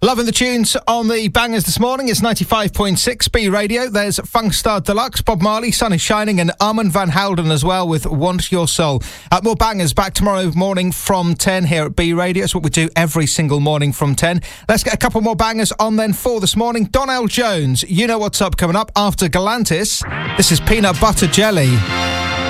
Loving the tunes on the bangers this morning. It's 95.6 B Radio. There's Funkstar Deluxe, Bob Marley, Sun is Shining, and Armand Van Helden as well with Want Your Soul. More bangers back tomorrow morning from 10 here at B Radio. It's what we do every single morning from 10. Let's get a couple more bangers on then for this morning. Donell Jones, you know what's up coming up after Galantis. This is Peanut Butter Jelly.